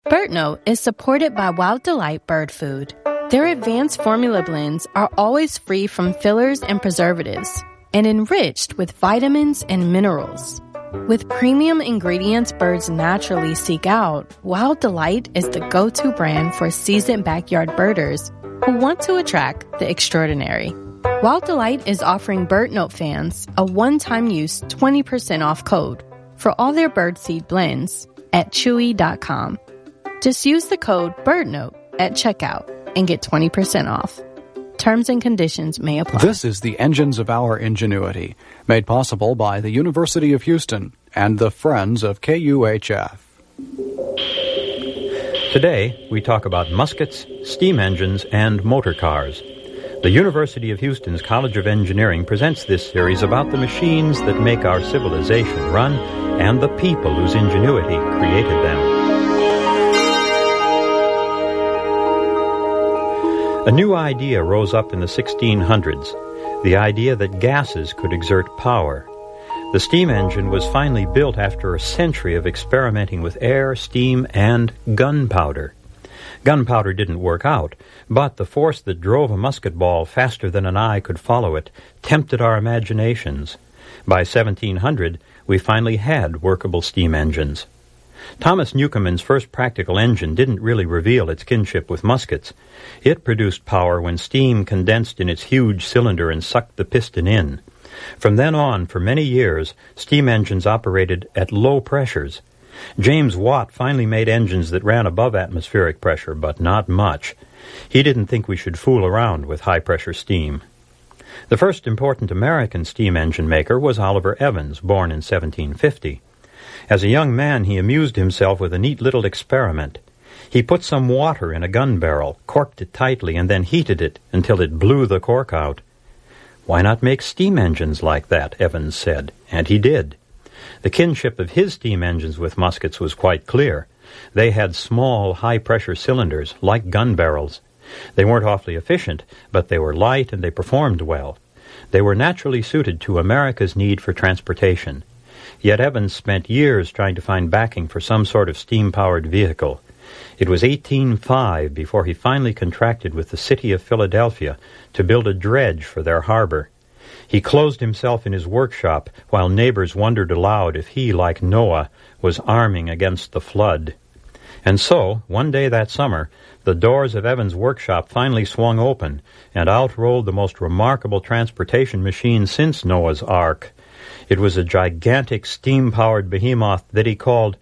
BirdNote is supported by Wild Delight Bird Food. Their advanced formula blends are always free from fillers and preservatives and enriched with vitamins and minerals. With premium ingredients birds naturally seek out, Wild Delight is the go-to brand for seasoned backyard birders who want to attract the extraordinary. Wild Delight is offering BirdNote fans a one-time use 20% off code for all their birdseed blends at chewy.com. Just use the code BirdNote at checkout and get 20% off. Terms and conditions may apply. This is the Engines of Our Ingenuity, made possible by the University of Houston and the Friends of KUHF. Today, we talk about muskets, steam engines, and motor cars. The University of Houston's College of Engineering presents this series about the machines that make our civilization run and the people whose ingenuity created them. A new idea rose up in the 1600s, the idea that gases could exert power. The steam engine was finally built after a century of experimenting with air, steam, and gunpowder. Gunpowder didn't work out, but the force that drove a musket ball faster than an eye could follow it tempted our imaginations. By 1700, we finally had workable steam engines. Thomas Newcomen's first practical engine didn't really reveal its kinship with muskets. It produced power when steam condensed in its huge cylinder and sucked the piston in. From then on, for many years, steam engines operated at low pressures. James Watt finally made engines that ran above atmospheric pressure, but not much. He didn't think we should fool around with high-pressure steam. The first important American steam engine maker was Oliver Evans, born in 1750. As a young man, he amused himself with a neat little experiment. He put some water in a gun barrel, corked it tightly, and then heated it until it blew the cork out. "Why not make steam engines like that?" Evans said, and he did. The kinship of his steam engines with muskets was quite clear. They had small, high-pressure cylinders, like gun barrels. They weren't awfully efficient, but they were light and they performed well. They were naturally suited to America's need for transportation. Yet Evans spent years trying to find backing for some sort of steam-powered vehicle. It was 1805 before he finally contracted with the city of Philadelphia to build a dredge for their harbor. He closed himself in his workshop while neighbors wondered aloud if he, like Noah, was arming against the flood. And so, one day that summer, the doors of Evans' workshop finally swung open, and out rolled the most remarkable transportation machine since Noah's Ark. It was a gigantic steam-powered behemoth that he called